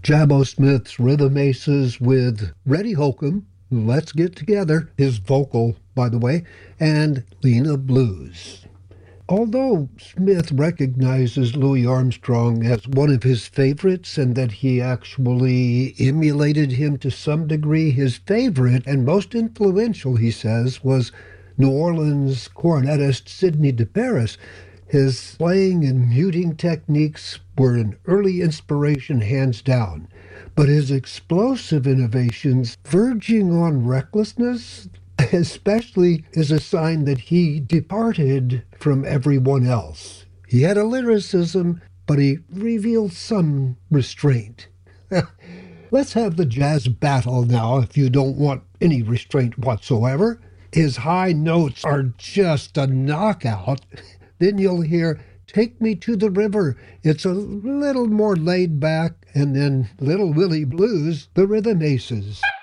Jabo Smith's Rhythm Aces with Reddy Holcomb, Let's Get Together, his vocal, by the way, and Lena Blues. Although Smith recognizes Louis Armstrong as one of his favorites and that he actually emulated him to some degree, his favorite and most influential, he says, was New Orleans cornetist Sidney DeParis. His playing and muting techniques were an early inspiration, hands down, but his explosive innovations, verging on recklessness, especially, is a sign that he departed from everyone else. He had a lyricism, but he revealed some restraint. Let's have the jazz battle now if you don't want any restraint whatsoever. His high notes are just a knockout. Then you'll hear Take Me to the River. It's a little more laid back, and then Little Willie Blues, the Rhythm Aces.